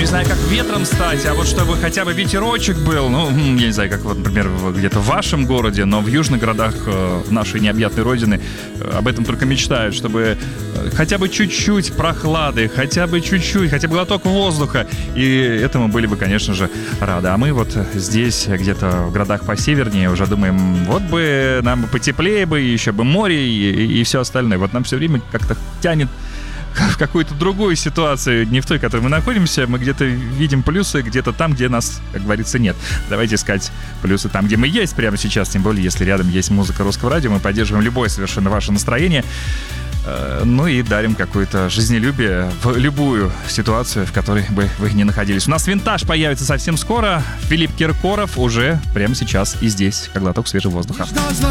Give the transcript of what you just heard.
знаю, как ветром стать, а вот чтобы хотя бы ветерочек был, ну, я не знаю, как, вот, например, где-то в вашем городе, но в южных городах нашей необъятной родины об этом только мечтают, чтобы хотя бы чуть-чуть прохлады, хотя бы чуть-чуть, хотя бы глоток воздуха, и этому были бы, конечно же, рады. А мы вот здесь, где-то в городах посевернее, уже думаем, вот бы нам бы потеплее бы, еще бы море и все остальное. Вот нам все время как-то тянет в какую-то другую ситуацию, не в той, в которой мы находимся. Мы где-то видим плюсы, где-то там, где нас, как говорится, нет. Давайте искать плюсы там, где мы есть прямо сейчас, тем более, если рядом есть музыка Русского радио. Мы поддерживаем любое совершенно ваше настроение, ну и дарим какое-то жизнелюбие в любую ситуацию, в которой бы вы ни находились. У нас «Винтаж» появится совсем скоро. Филипп Киркоров уже прямо сейчас и здесь, как глоток свежего воздуха.